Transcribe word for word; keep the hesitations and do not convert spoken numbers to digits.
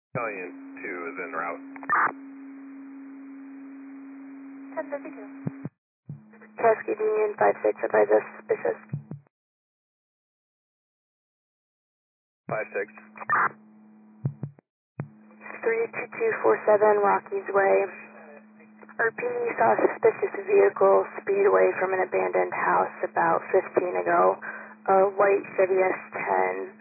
Battalion two is en route. ten fifty-two. Cascade Union five six, advise us suspicious. five six. three two two four seven Rockies Way. R P saw a suspicious vehicle speed away from an abandoned house about fifteen ago. A white Chevy S ten